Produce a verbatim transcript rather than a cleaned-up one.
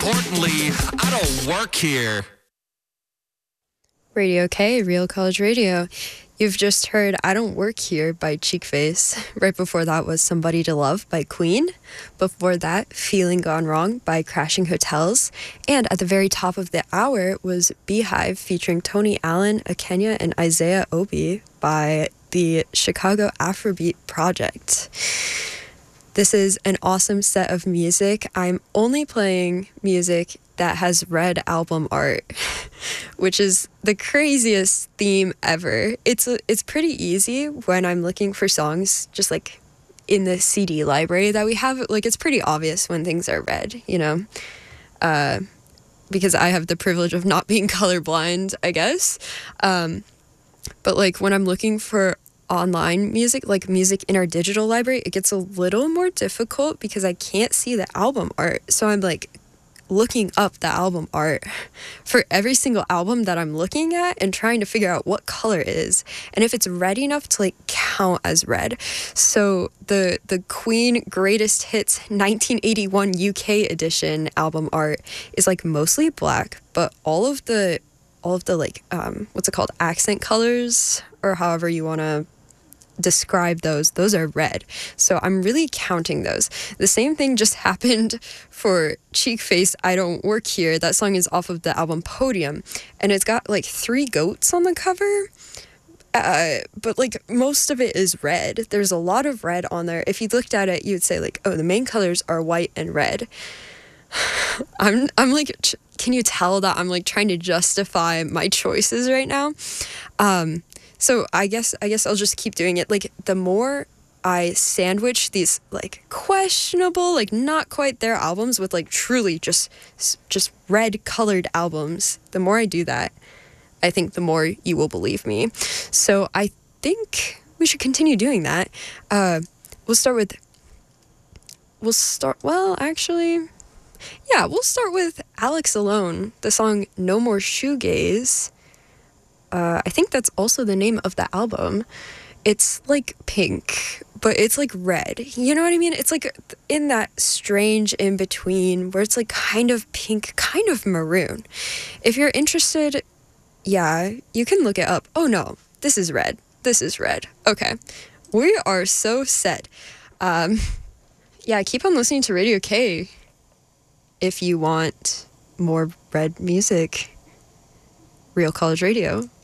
importantly, I don't work here. Radio K, Real College Radio. You've just heard I Don't Work Here by Cheekface. Right before that was Somebody to Love by Queen. Before that, Feeling Gone Wrong by Crashing Hotels. And at the very top of the hour was Beehive featuring Tony Allen, Akenya, and Isaiah Obi by the Chicago Afrobeat Project. This is an awesome set of music. I'm only playing music that has red album art, which is the craziest theme ever. It's it's pretty easy when I'm looking for songs, just like in the C D library that we have. Like, it's pretty obvious when things are red, you know, uh, because I have the privilege of not being colorblind, I guess. Um, but like when I'm looking for online music, like music in our digital library, it gets a little more difficult because I can't see the album art. So I'm like looking up the album art for every single album that I'm looking at and trying to figure out what color it is and if it's red enough to like count as red. So the the Queen Greatest Hits nineteen eighty-one U K edition album art is like mostly black, but all of the all of the like um what's it called, accent colors, or however you want to describe those, those are red. So I'm really counting those. The same thing just happened for Cheekface, I Don't Work Here. That song is off of the album Podium, and it's got like three goats on the cover. Uh, but like most of it is red. There's a lot of red on there. If you looked at it, you'd say like, oh, the main colors are white and red. I'm I'm like, can you tell that I'm like trying to justify my choices right now? Um, So I guess I guess I'll just keep doing it. Like, the more I sandwich these like questionable, like not quite their albums with like truly just just red colored albums, the more I do that, I think the more you will believe me. So I think we should continue doing that. Uh, we'll start with. We'll start. Well, actually, yeah, we'll start with Alex Alone. The song "No More Shoegaze." Uh, I think that's also the name of the album. It's like pink, but it's like red. You know what I mean? It's like in that strange in between where it's like kind of pink, kind of maroon. If you're interested, yeah, you can look it up. Oh no, this is red. This is red. Okay. We are so set. Um, yeah, keep on listening to Radio K if you want more red music. Real College Radio.